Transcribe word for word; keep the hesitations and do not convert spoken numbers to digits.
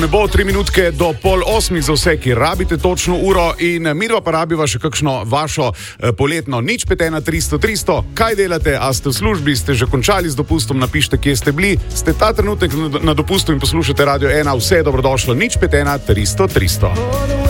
Ne bo tri minutke do pol osmih za vse, ki rabite točno uro in midva pa rabiva še kakšno vašo eh, poletno nič pet ena tristo tristo. Kaj delate? A ste v službi? Ste že končali z dopustom? Napište, kje ste bili. Ste ta trenutek na dopustu in poslušate Radio ena. Vse je dobrodošlo. nič pet ena tristo tristo.